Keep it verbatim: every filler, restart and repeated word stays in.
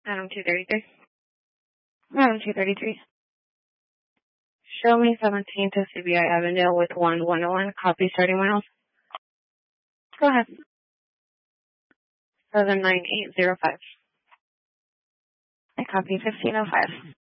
Adam two thirty-three. Adam two thirty-three. Show me seventeen to C B I Avondale with one one oh one. Copy starting miles. Go ahead. seven nine eight zero five. I copy fifteen oh five.